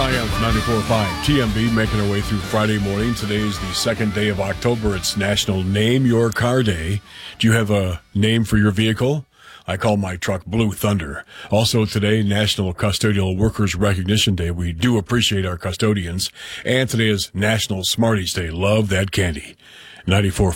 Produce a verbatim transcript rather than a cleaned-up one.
Triumph ninety-four point five T M B, making our way through Friday morning. Today is the second day of October. It's National Name Your Car Day. Do you have a name for your vehicle? I call my truck Blue Thunder. Also today, National Custodial Workers Recognition Day. We do appreciate our custodians. And today is National Smarties Day. Love that candy. ninety-four